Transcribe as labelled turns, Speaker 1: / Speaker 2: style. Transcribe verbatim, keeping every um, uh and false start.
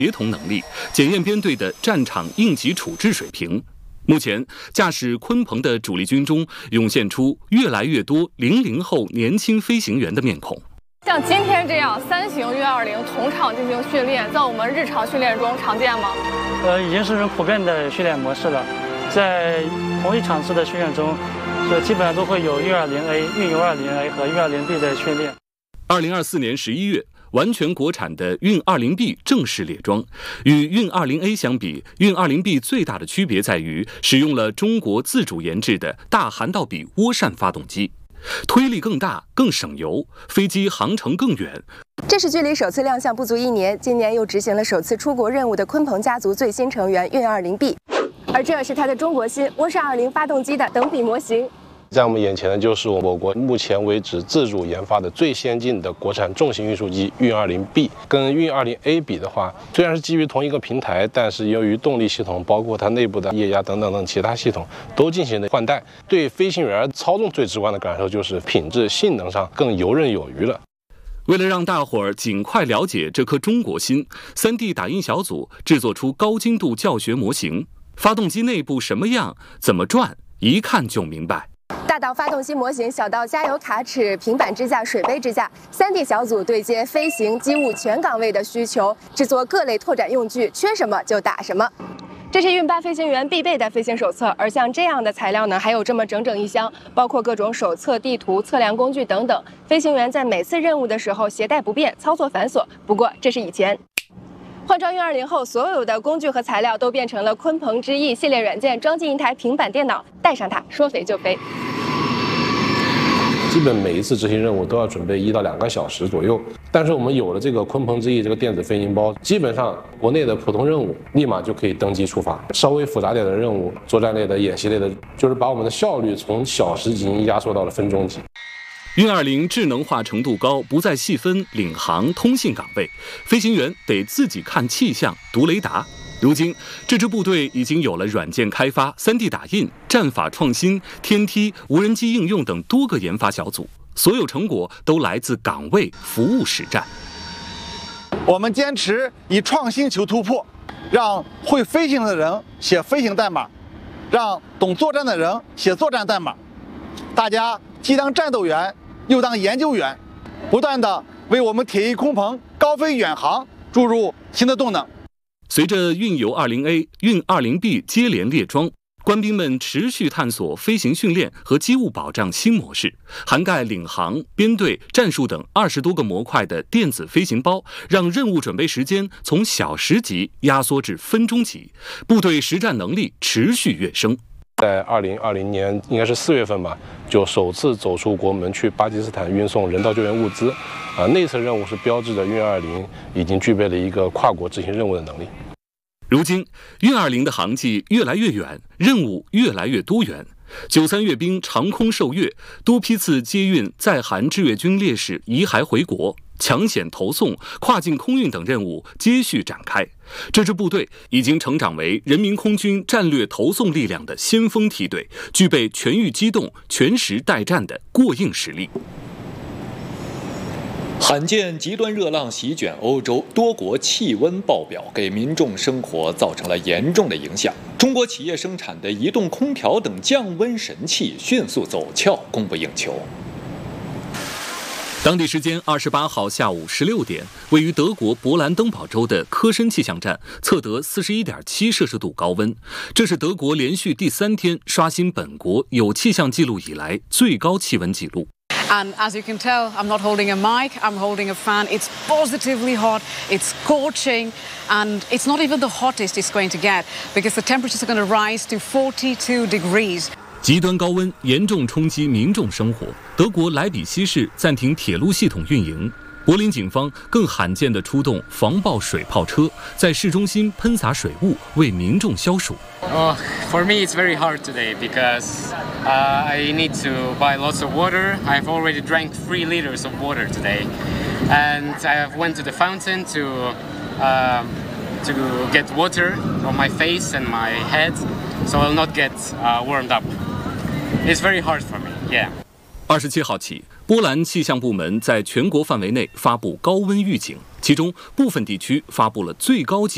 Speaker 1: 协同能力，检验编队的战场应急处置水平。目前，驾驶鲲鹏的主力军中涌现出越来越多零零后年轻飞行员的面孔。
Speaker 2: 像今天这样三型运二零同场进行训练，在我们日常训练中常见吗？
Speaker 3: 呃，已经是很普遍的训练模式了。在同一场次的训练中，这基本上都会有运二零 A、运油二零 A 和运二零 B 的训练。
Speaker 1: 二零二四年十一月。完全国产的运二零 B 正式列装，与运二零 A 相比，运二零 B 最大的区别在于使用了中国自主研制的大涵道比涡扇发动机，推力更大、更省油，飞机航程更远。
Speaker 4: 这是距离首次亮相不足一年，今年又执行了首次出国任务的鲲鹏家族最新成员运二零 B， 而这是它的中国芯涡扇二零发动机的等比模型。
Speaker 5: 在我们眼前的就是我国目前为止自主研发的最先进的国产重型运输机运二零 B， 跟运二零 A 比的话，虽然是基于同一个平台，但是由于动力系统，包括它内部的液压等等等其他系统都进行了换代，对飞行员操纵最直观的感受就是品质、性能上更游刃有余了。
Speaker 1: 为了让大伙儿尽快了解这颗中国芯 ，三 D 打印小组制作出高精度教学模型，发动机内部什么样、怎么转，一看就明白。
Speaker 4: 大到发动机模型，小到加油卡尺、平板支架、水杯支架， 三 D 小组对接飞行、机务全岗位的需求，制作各类拓展用具，缺什么就打什么。这是运八飞行员必备的飞行手册，而像这样的材料呢，还有这么整整一箱，包括各种手册、地图、测量工具等等。飞行员在每次任务的时候携带不便，操作繁琐。不过这是以前。换装运二零后，所有的工具和材料都变成了鲲鹏之翼系列软件，装进一台平板电脑，带上它，说飞就飞。
Speaker 5: 基本每一次执行任务都要准备一到两个小时左右，但是我们有了这个鲲鹏之翼这个电子飞行包，基本上国内的普通任务立马就可以登机出发。稍微复杂点的任务，作战类的、演习类的，就是把我们的效率从小时级压缩到了分钟级。
Speaker 1: 运二零智能化程度高，不再细分领航、通信岗位，飞行员得自己看气象、读雷达。如今，这支部队已经有了软件开发、三 D 打印、战法创新、天梯、无人机应用等多个研发小组，所有成果都来自岗位服务实战。
Speaker 6: 我们坚持以创新求突破，让会飞行的人写飞行代码，让懂作战的人写作战代码。大家既当战斗员，又当研究员，不断地为我们铁翼鲲鹏高飞远航注入新的动能。
Speaker 1: 随着运油二零 A、运二零 B 接连列装，官兵们持续探索飞行训练和机务保障新模式，涵盖领航、编队、战术等二十多个模块的电子飞行包，让任务准备时间从小时级压缩至分钟级，部队实战能力持续跃升。
Speaker 5: 在二零二零年应该是四月份吧，就首次走出国门去巴基斯坦运送人道救援物资，啊，那次任务是标志着运二零已经具备了一个跨国执行任务的能力。
Speaker 1: 如今，运二零的航迹越来越远，任务越来越多元。九三阅兵长空受阅，多批次接运在韩志愿军烈士遗骸回国，抢险投送、跨境空运等任务接续展开。这支部队已经成长为人民空军战略投送力量的先锋梯队，具备全域机动、全时待战的过硬实力。
Speaker 7: 罕见极端热浪席卷欧洲，多国气温爆表，给民众生活造成了严重的影响。中国企业生产的移动空调等降温神器迅速走俏，供不应求。
Speaker 1: 当地时间二十八号下午十六点，位于德国勃兰登堡州的科申气象站测得四十一点七摄氏度高温，这是德国连续第三天刷新本国有气象记录以来最高气温记录。
Speaker 8: And as you can tell, I'm not holding a mic, I'm holding a fan. It's positively hot, it's scorching, and it's not even the hottest it's going to get because the temperatures are going to rise to forty-two degrees.
Speaker 1: 极端高温严重冲击民众生活，德国莱比锡市暂停铁路系统运营。柏林警方更罕见地出动防爆水炮车，在市中心喷洒水雾，为民众消暑。
Speaker 9: Oh, for me, it's very hard today because uh, I need to buy lots of water. I've already drank three liters of water today, and I went to the fountain to uh, to get water on my face and my head, so I'll not get uh, warmed up. It's very hard for me. Yeah.
Speaker 1: 二十七号起，波兰气象部门在全国范围内发布高温预警，其中部分地区发布了最高级